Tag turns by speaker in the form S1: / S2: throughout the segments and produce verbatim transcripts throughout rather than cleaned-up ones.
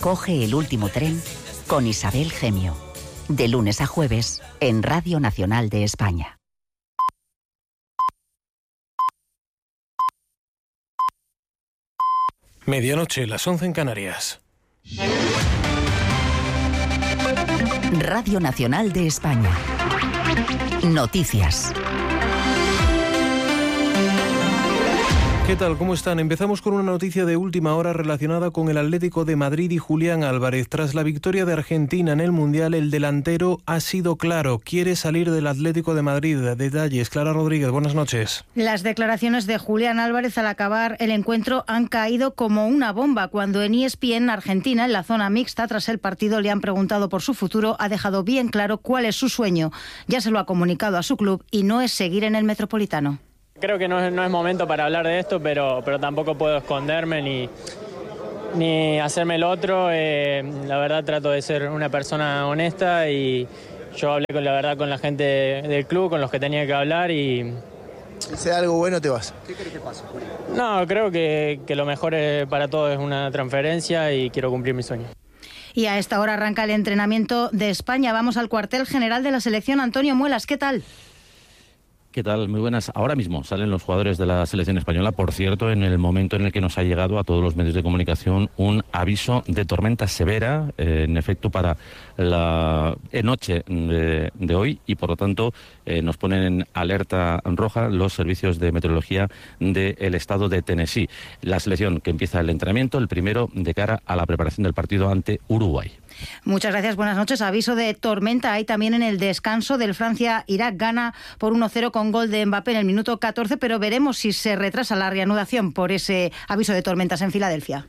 S1: Coge el último tren con Isabel Gemio. De lunes a jueves en Radio Nacional de España.
S2: Medianoche, las once en Canarias.
S1: Radio Nacional de España. Noticias.
S2: ¿Qué tal? ¿Cómo están? Empezamos con una noticia de última hora relacionada con el Atlético de Madrid y Julián Álvarez. Tras la victoria de Argentina en el Mundial, el delantero ha sido claro. Quiere salir del Atlético de Madrid. Detalles. Clara Rodríguez, buenas noches.
S3: Las declaraciones de Julián Álvarez al acabar el encuentro han caído como una bomba. Cuando en E S P N Argentina, en la zona mixta, tras el partido, le han preguntado por su futuro, ha dejado bien claro cuál es su sueño. Ya se lo ha comunicado a su club y no es seguir en el Metropolitano.
S4: Creo que no es, no es momento para hablar de esto, pero, pero tampoco puedo esconderme ni, ni hacerme el otro. Eh, la verdad trato de ser una persona honesta y yo hablé con la verdad con la gente del club, con los que tenía que hablar y...
S5: Si sea algo bueno te vas. ¿Qué crees que pasa?
S4: No, creo que, que lo mejor para todos es una transferencia y quiero cumplir mi sueño.
S3: Y a esta hora arranca el entrenamiento de España. Vamos al cuartel general de la selección. Antonio Muelas, ¿qué tal?
S6: ¿Qué tal? Muy buenas. Ahora mismo salen los jugadores de la selección española. Por cierto, en el momento en el que nos ha llegado a todos los medios de comunicación un aviso de tormenta severa, eh, en efecto, para la noche de, de hoy y, por lo tanto, eh, nos ponen en alerta roja los servicios de meteorología del estado de Tennessee. La selección que empieza el entrenamiento, el primero de cara a la preparación del partido ante Uruguay.
S3: Muchas gracias, buenas noches. Aviso de tormenta hay también en el descanso del Francia-Irak. Gana por uno cero con gol de Mbappé en el minuto catorce, pero veremos si se retrasa la reanudación por ese aviso de tormentas en Filadelfia.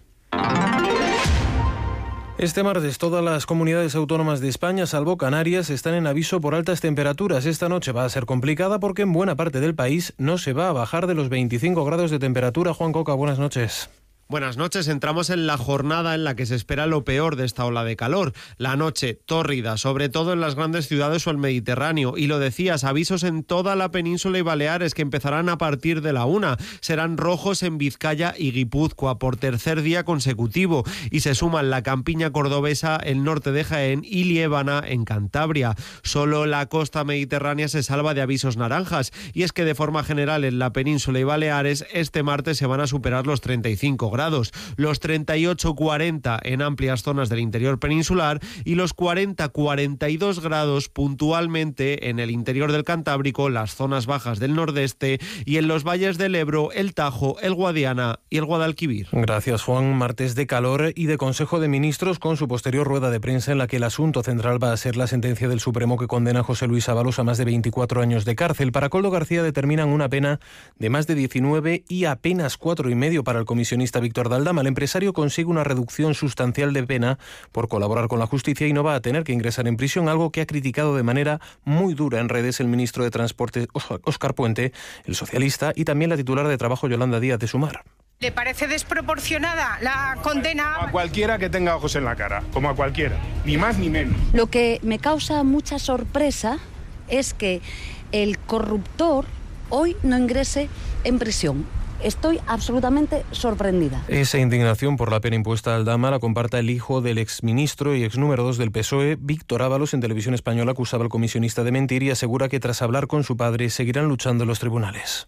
S2: Este martes todas las comunidades autónomas de España, salvo Canarias, están en aviso por altas temperaturas. Esta noche va a ser complicada porque en buena parte del país no se va a bajar de los veinticinco grados de temperatura. Juan Coca, buenas noches.
S7: Buenas noches, entramos en la jornada en la que se espera lo peor de esta ola de calor. La noche tórrida, sobre todo en las grandes ciudades o el Mediterráneo. Y lo decías, avisos en toda la península y Baleares que empezarán a partir de la una. Serán rojos en Vizcaya y Guipúzcoa por tercer día consecutivo. Y se suman la campiña cordobesa, el norte de Jaén y Liébana en Cantabria. Solo la costa mediterránea se salva de avisos naranjas. Y es que de forma general en la península y Baleares este martes se van a superar los treinta y cinco grados. Los treinta y ocho cuarenta en amplias zonas del interior peninsular y los cuarenta cuarenta y dos grados puntualmente en el interior del Cantábrico, las zonas bajas del nordeste y en los valles del Ebro, el Tajo, el Guadiana y el Guadalquivir.
S2: Gracias, Juan. Martes de calor y de Consejo de Ministros con su posterior rueda de prensa en la que el asunto central va a ser la sentencia del Supremo que condena a José Luis Ábalos a más de veinticuatro años de cárcel. Para Koldo García determinan una pena de más de diecinueve y apenas cuatro y medio para el comisionista Víctor Daldama. El empresario consigue una reducción sustancial de pena por colaborar con la justicia y no va a tener que ingresar en prisión, algo que ha criticado de manera muy dura en redes el ministro de Transporte Óscar Puente, el socialista, y también la titular de Trabajo Yolanda Díaz de Sumar.
S8: ¿Le parece desproporcionada la condena?
S9: A cualquiera que tenga ojos en la cara, como a cualquiera, ni más ni menos.
S10: Lo que me causa mucha sorpresa es que el corruptor hoy no ingrese en prisión. Estoy absolutamente sorprendida.
S2: Esa indignación por la pena impuesta a Aldama la comparta el hijo del exministro y ex número dos del P S O E, Víctor Ábalos. En Televisión Española acusaba al comisionista de mentir y asegura que tras hablar con su padre seguirán luchando en los tribunales.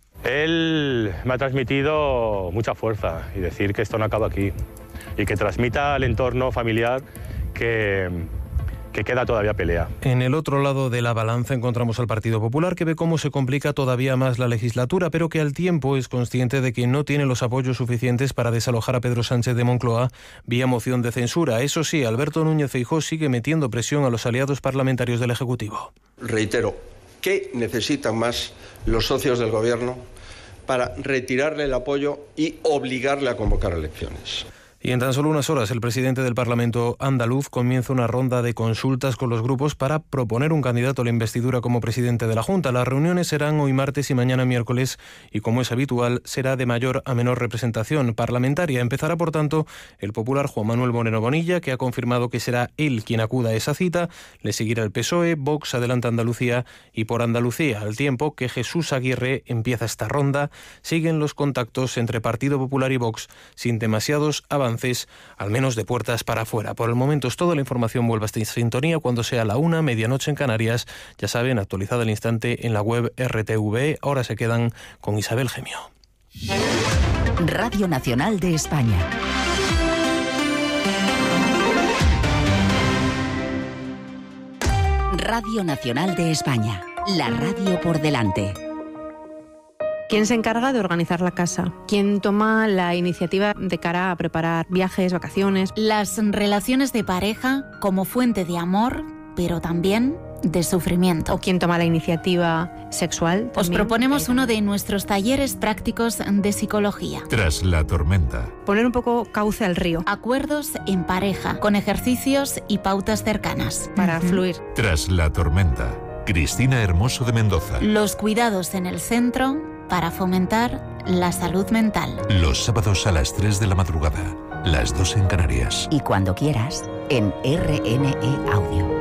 S11: Él me ha transmitido mucha fuerza y decir que esto no acaba aquí y que transmita al entorno familiar que... que queda todavía pelea.
S2: En el otro lado de la balanza encontramos al Partido Popular, que ve cómo se complica todavía más la legislatura, pero que al tiempo es consciente de que no tiene los apoyos suficientes para desalojar a Pedro Sánchez de Moncloa vía moción de censura. Eso sí, Alberto Núñez Feijóo sigue metiendo presión a los aliados parlamentarios del Ejecutivo.
S12: Reitero, ¿qué necesitan más los socios del Gobierno para retirarle el apoyo y obligarle a convocar elecciones?
S2: Y en tan solo unas horas el presidente del Parlamento andaluz comienza una ronda de consultas con los grupos para proponer un candidato a la investidura como presidente de la Junta. Las reuniones serán hoy martes y mañana miércoles y, como es habitual, será de mayor a menor representación parlamentaria. Empezará, por tanto, el popular Juan Manuel Moreno Bonilla, que ha confirmado que será él quien acuda a esa cita. Le seguirá el P S O E, Vox, Adelante Andalucía y Por Andalucía. Al tiempo que Jesús Aguirre empieza esta ronda, siguen los contactos entre Partido Popular y Vox sin demasiados avances avances, al menos de puertas para afuera. Por el momento es toda la información. Vuelve a esta sintonía cuando sea la una, medianoche en Canarias. Ya saben, actualizada al instante en la web R T V E. Ahora se quedan con Isabel Gemio.
S1: Radio Nacional de España. Radio Nacional de España. La radio por delante.
S13: ¿Quién se encarga de organizar la casa? ¿Quién toma la iniciativa de cara a preparar viajes, vacaciones?
S14: Las relaciones de pareja como fuente de amor, pero también de sufrimiento.
S13: ¿O quién toma la iniciativa sexual?
S14: Os proponemos uno de nuestros talleres prácticos de psicología.
S15: Tras la tormenta.
S13: Poner un poco cauce al río.
S14: Acuerdos en pareja, con ejercicios y pautas cercanas.
S13: Para uh-huh. fluir.
S15: Tras la tormenta. Cristina Hermoso de Mendoza.
S14: Los cuidados en el centro para fomentar la salud mental.
S15: Los sábados a las tres de la madrugada, las dos en Canarias.
S1: Y cuando quieras, en R N E Audio.